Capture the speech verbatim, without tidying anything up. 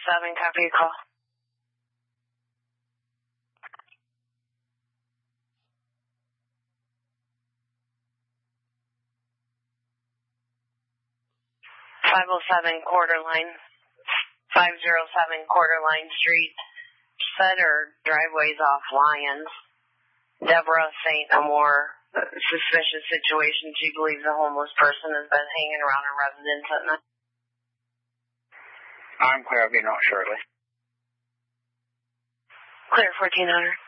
seven, copy your call. five oh seven Quarter Line, five oh seven Quarter Line Street. Said her driveway's off Lyons. Deborah Saint Amour, suspicious situation. She believes a homeless person has been hanging around her residence at night. I'm clear. I'll be out shortly. Clear fourteen hundred.